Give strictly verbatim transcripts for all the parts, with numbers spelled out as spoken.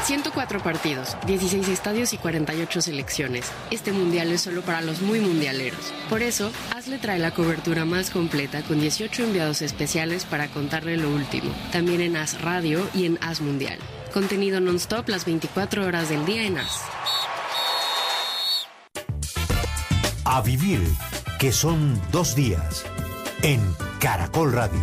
ciento cuatro partidos, dieciséis estadios y cuarenta y ocho selecciones. Este mundial es solo para los muy mundialeros. Por eso, AS le trae la cobertura más completa con dieciocho enviados especiales para contarle lo último. También en AS Radio y en AS Mundial. Contenido non-stop las veinticuatro horas del día en AS. A vivir, que son dos días, en Caracol Radio.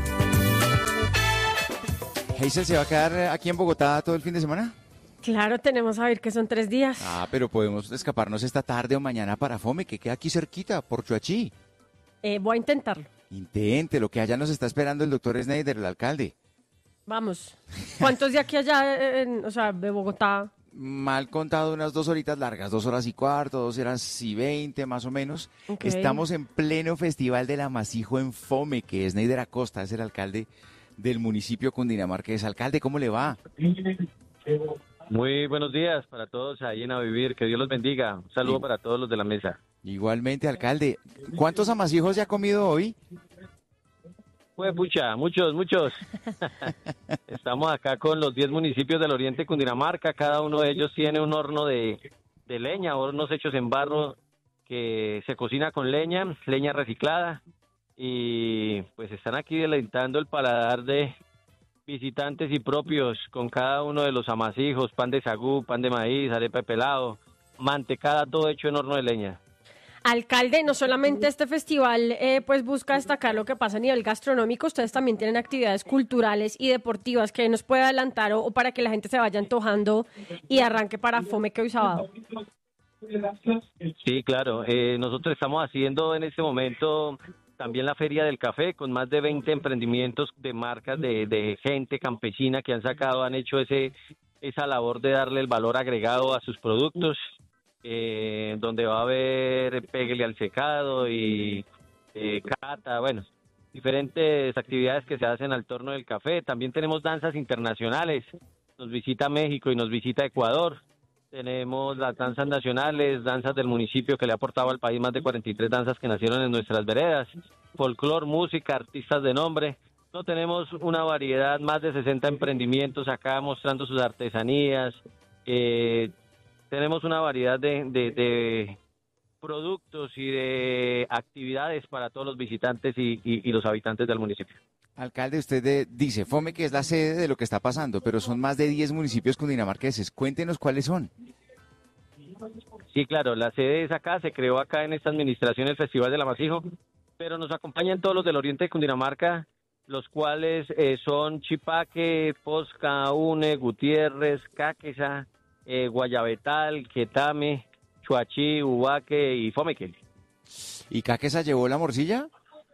¿Hazel se va a quedar aquí en Bogotá todo el fin de semana? Claro, tenemos a ver que son tres días. Ah, pero podemos escaparnos esta tarde o mañana para Fome, que queda aquí cerquita, por Chuachi. Eh, voy a intentarlo. Intente, lo que allá nos está esperando el doctor Snyder, el alcalde. Vamos. ¿Cuántos de aquí allá, en, o sea, de Bogotá? Mal contado, unas dos horitas largas, dos horas y cuarto, dos horas y veinte más o menos. Okay. Estamos en pleno Festival del Amasijo en Fome, que Snyder Acosta es el alcalde del municipio cundinamarqués. Alcalde, ¿cómo le va? Muy buenos días para todos ahí en A Vivir, que Dios los bendiga. Un saludo sí. para todos los de la mesa. Igualmente, alcalde. ¿Cuántos amasijos ya ha comido hoy? Pues pucha, muchos, muchos. Estamos acá con los diez municipios del oriente de Cundinamarca. Cada uno de ellos tiene un horno de, de leña, hornos hechos en barro que se cocina con leña, leña reciclada. Y pues están aquí deleitando el paladar de visitantes y propios con cada uno de los amasijos, pan de sagú, pan de maíz, arepa de pelado, mantecada, todo hecho en horno de leña. Alcalde, no solamente este festival eh, pues busca destacar lo que pasa a nivel gastronómico, ustedes también tienen actividades culturales y deportivas que nos puede adelantar o, o para que la gente se vaya antojando y arranque para Fome que hoy sábado. Sí, claro, eh, nosotros estamos haciendo en este momento también la Feria del Café con más de veinte emprendimientos de marcas de, de gente campesina que han sacado, han hecho ese esa labor de darle el valor agregado a sus productos. Eh, donde va a haber péguele al secado y eh, cata, bueno, diferentes actividades que se hacen al torno del café. También tenemos danzas internacionales, nos visita México y nos visita Ecuador. Tenemos las danzas nacionales, danzas del municipio que le ha aportado al país más de cuarenta y tres danzas que nacieron en nuestras veredas, folclor, música, artistas de nombre. No, tenemos una variedad, más de sesenta emprendimientos acá mostrando sus artesanías. eh, Tenemos una variedad de, de, de productos y de actividades para todos los visitantes y, y, y los habitantes del municipio. Alcalde, usted de, dice, Fome que es la sede de lo que está pasando, pero son más de diez municipios cundinamarqueses. Cuéntenos cuáles son. Sí, claro, la sede es acá, se creó acá en esta administración el Festival del Amasijo, pero nos acompañan todos los del oriente de Cundinamarca, los cuales eh, son Chipaque, Posca, Une, Gutiérrez, Cáqueza, Eh, Guayabetal, Quetame, Chuachi, Ubaque y Fomeque. ¿Y Cáqueza llevó la morcilla?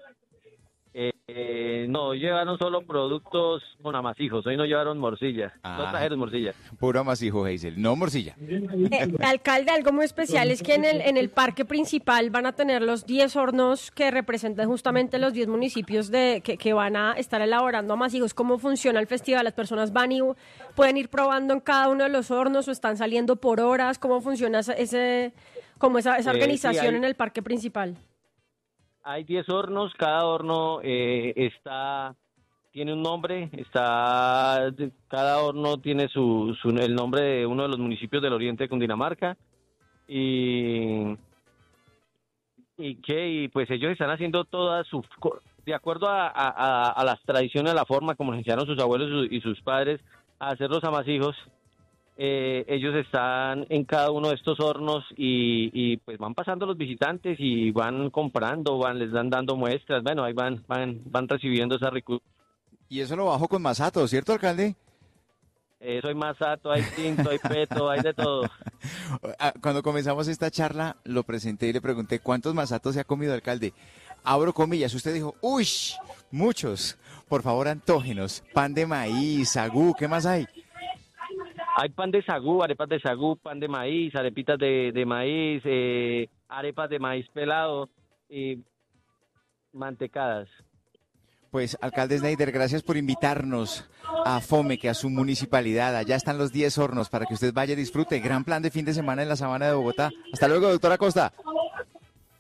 Eh, eh, no, llevaron solo productos con amasijos, hoy no llevaron morcillas, Ah, no trajeron morcillas. Puro amasijo, Hazel, no morcilla. Eh, alcalde, algo muy especial es que en el, en el parque principal van a tener los diez hornos que representan justamente los diez municipios de que, que van a estar elaborando amasijos. ¿Cómo funciona el festival? ¿Las personas van y pueden ir probando en cada uno de los hornos o están saliendo por horas? ¿Cómo funciona ese, como esa, esa organización eh, sí, hay, en el parque principal? Hay diez hornos, cada horno eh, está tiene un nombre, está cada horno tiene su, su el nombre de uno de los municipios del oriente de Cundinamarca y y que y pues ellos están haciendo todas sus de acuerdo a, a, a las tradiciones, a la forma como nos enseñaron sus abuelos y sus padres a hacer los amasijos. Eh, ellos están en cada uno de estos hornos y, y pues van pasando los visitantes y van comprando, van les dan dando muestras, bueno, ahí van van van recibiendo esa riqueza. Y eso lo bajo con masato, ¿cierto, alcalde? Eh, soy masato, hay tinto, hay peto, hay de todo. Cuando comenzamos esta charla, lo presenté y le pregunté cuántos masatos se ha comido, alcalde. Abro comillas, usted dijo, uy, muchos. Por favor, antógenos, pan de maíz, sagú, ¿qué más hay? Hay pan de sagú, arepas de sagú, pan de maíz, arepitas de, de maíz, eh, arepas de maíz pelado y mantecadas. Pues, alcalde Snyder, gracias por invitarnos a Fome, que a su municipalidad. Allá están los diez hornos para que usted vaya y disfrute. Gran plan de fin de semana en la Sabana de Bogotá. Hasta luego, doctora Costa.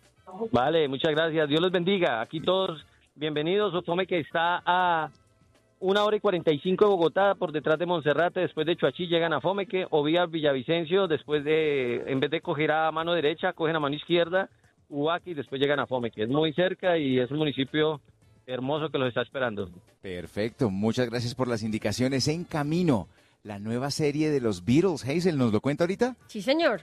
Vale, muchas gracias. Dios los bendiga. Aquí todos bienvenidos. Fome que está a una hora y cuarenta y cinco de Bogotá, por detrás de Monserrate, después de Choachí llegan a Fomeque, o vía Villavicencio, después de, en vez de coger a mano derecha, cogen a mano izquierda, Ubaque, y después llegan a Fomeque. Es muy cerca y es un municipio hermoso que los está esperando. Perfecto, muchas gracias por las indicaciones. En camino, la nueva serie de los Beatles. Hazel, ¿nos lo cuenta ahorita? Sí, señor.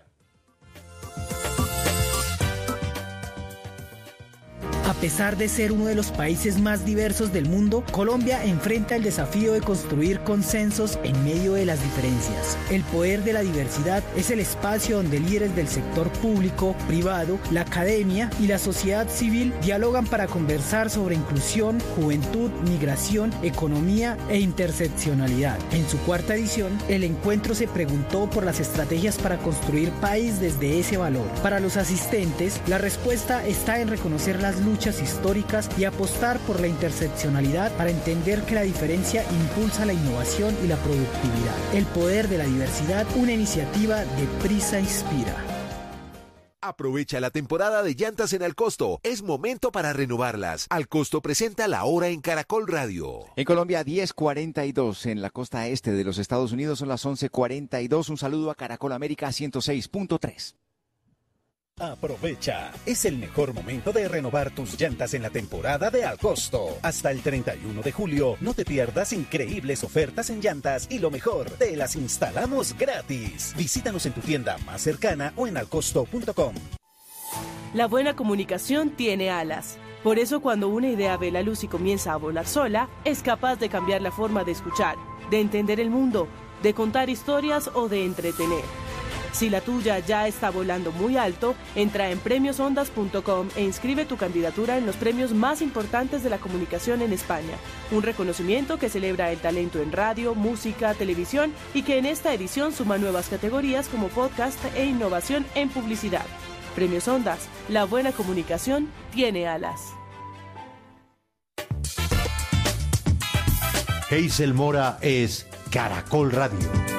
A pesar de ser uno de los países más diversos del mundo, Colombia enfrenta el desafío de construir consensos en medio de las diferencias. El poder de la diversidad es el espacio donde líderes del sector público, privado, la academia y la sociedad civil dialogan para conversar sobre inclusión, juventud, migración, economía e interseccionalidad. En su cuarta edición, el encuentro se preguntó por las estrategias para construir país desde ese valor. Para los asistentes, la respuesta está en reconocer las luchas históricas y apostar por la interseccionalidad para entender que la diferencia impulsa la innovación y la productividad. El poder de la diversidad, una iniciativa de Prisa Inspira. Aprovecha la temporada de llantas en Alcosto. Es momento para renovarlas. Alcosto presenta La Hora en Caracol Radio. En Colombia, diez cuarenta y dos. En la costa este de los Estados Unidos son las once cuarenta y dos. Un saludo a Caracol América ciento seis punto tres. Aprovecha, es el mejor momento de renovar tus llantas en la temporada de Alcosto. Hasta el treinta y uno de julio, no te pierdas increíbles ofertas en llantas y lo mejor, te las instalamos gratis. Visítanos en tu tienda más cercana o en alcosto punto com. La buena comunicación tiene alas. Por eso cuando una idea ve la luz y comienza a volar sola, es capaz de cambiar la forma de escuchar, de entender el mundo, de contar historias o de entretener. Si la tuya ya está volando muy alto, entra en premios ondas punto com e inscribe tu candidatura en los premios más importantes de la comunicación en España. Un reconocimiento que celebra el talento en radio, música, televisión y que en esta edición suma nuevas categorías como podcast e innovación en publicidad. Premios Ondas, la buena comunicación tiene alas. Hazel Mora es Caracol Radio.